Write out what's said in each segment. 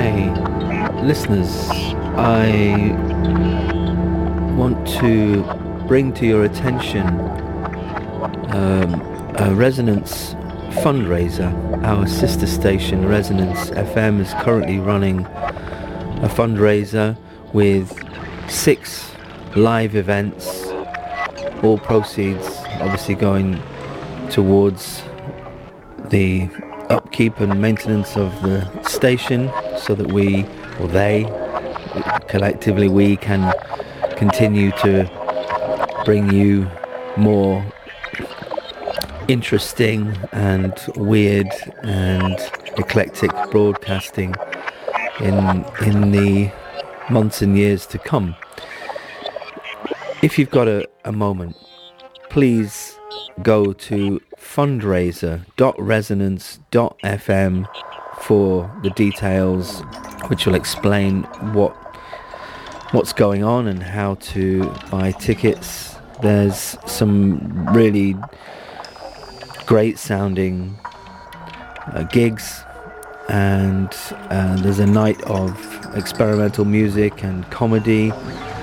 Okay, listeners, I want to bring to your attention a Resonance fundraiser. Our sister station, Resonance FM, is currently running a fundraiser with 6 live events, all proceeds obviously going towards the upkeep and maintenance of the station, so that we, or they, collectively we can continue to bring you more interesting and weird and eclectic broadcasting in the months and years to come. If you've got a moment, please go to fundraiser.resonance.fm for the details, which will explain what's going on and how to buy tickets. There's some really great sounding gigs, and there's a night of experimental music and comedy,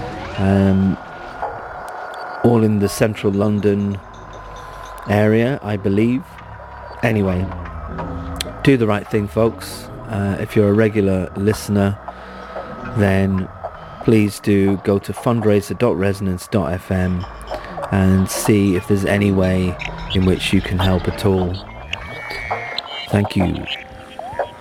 all in the central London area, I believe. Anyway, do the right thing, folks. If you're a regular listener, then please do go to fundraiser.resonance.fm and see if there's any way in which you can help at all. Thank you.